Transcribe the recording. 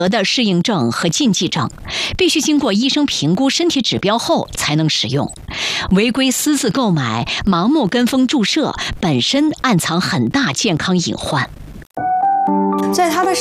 的适应症和禁忌症，必须经过医生评估身体指标后才能使用。违规私自购买、盲目跟风注射，本身暗藏很大健康隐患。 在他的